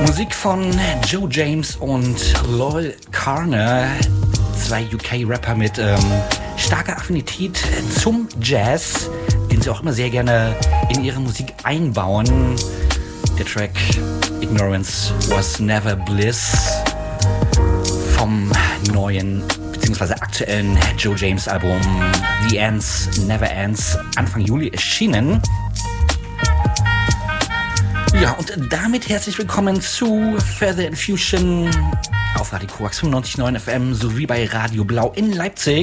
Musik von Joe James und Loyle Carner, zwei UK-Rapper mit starker Affinität zum Jazz, den sie auch immer sehr gerne in ihre Musik einbauen. Der Track Ignorance Was Never Bliss vom neuen bzw. aktuellen Joe James Album The Ends Never Ends Anfang Juli erschienen. Ja, und damit herzlich willkommen zu Further Infusion auf Radio Koax 95.9 FM sowie bei Radio Blau in Leipzig.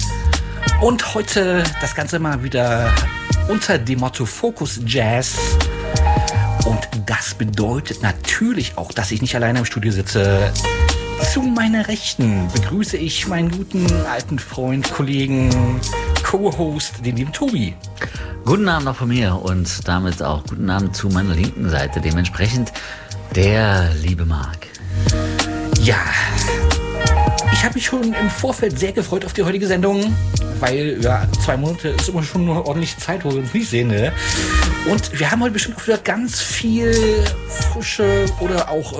Und heute das Ganze mal wieder unter dem Motto Focus Jazz. Und das bedeutet natürlich auch, dass ich nicht alleine im Studio sitze. Zu meiner Rechten begrüße ich meinen guten alten Freund, Kollegen, Co-Host, den lieben Tobi. Guten Abend auch von mir und damit auch guten Abend zu meiner linken Seite, dementsprechend der liebe Marc. Ja, ich habe mich schon im Vorfeld sehr gefreut auf die heutige Sendung, weil ja 2 Monate ist immer schon eine ordentliche Zeit, wo wir uns nicht sehen, ne? Und wir haben heute bestimmt auch wieder ganz viel frische oder auch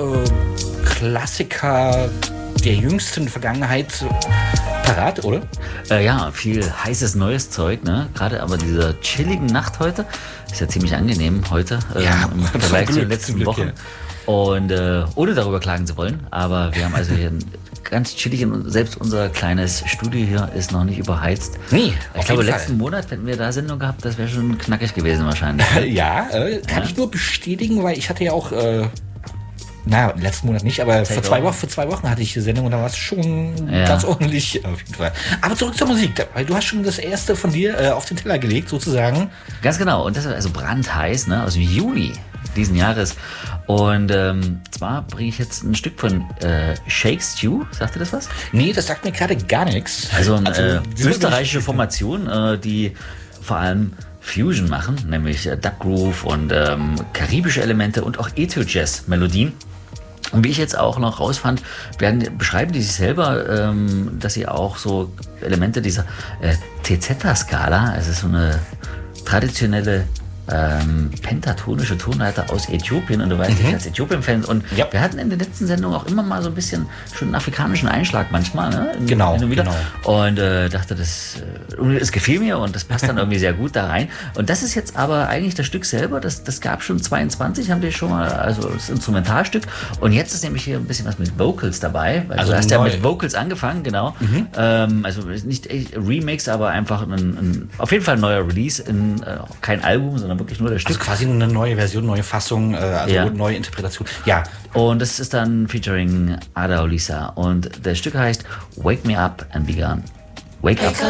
Klassiker der jüngsten Vergangenheit parat, oder? Ja, viel heißes neues Zeug, ne? Gerade aber diese chilligen Nacht heute ist ja ziemlich angenehm heute im Vergleich zu den letzten Wochen. Ja. Und ohne darüber klagen zu wollen, aber wir haben also hier ganz chillig, selbst unser kleines Studio hier ist noch nicht überheizt. Nee, ich glaube, letzten Monat, hätten wir da Sendung gehabt, das wäre schon knackig gewesen wahrscheinlich. Ja, kann ich nur bestätigen, weil ich hatte ja auch letzten Monat nicht, aber vor 2 Wochen hatte ich die Sendung und da war es schon ganz ordentlich auf jeden Fall. Aber zurück zur Musik, weil du hast schon das erste von dir auf den Teller gelegt, sozusagen. Ganz genau, und das ist also brandheiß, ne, aus dem Juli diesen Jahres. Und zwar bringe ich jetzt ein Stück von Shake Stew, sagt ihr das was? Nee, das sagt mir gerade gar nichts. Also eine österreichische Formation, die vor allem Fusion machen, nämlich Duck Groove und karibische Elemente und auch Ethio-Jazz-Melodien. Und wie ich jetzt auch noch rausfand, beschreiben die sich selber, dass sie auch so Elemente dieser TZ-Skala, also so eine traditionelle pentatonische Tonleiter aus Äthiopien, und du weißt, ich als Äthiopien-Fan, und wir hatten in der letzten Sendung auch immer mal so ein bisschen schon einen afrikanischen Einschlag manchmal, ne? Genau. Und dachte, es gefiel mir und das passt dann irgendwie sehr gut da rein. Und das ist jetzt aber eigentlich das Stück selber, das gab schon 22, haben die schon mal, also das Instrumentalstück, und jetzt ist nämlich hier ein bisschen was mit Vocals dabei, weil also du hast ja mit Vocals angefangen, genau. Also nicht Remix, aber einfach auf jeden Fall ein neuer Release, kein Album, sondern wirklich nur das Stück. Also quasi eine neue Version, neue Fassung, neue Interpretation. Ja. Und das ist dann featuring Ada Olisa. Und das Stück heißt Wake Me Up and Be Gone. Wake Up.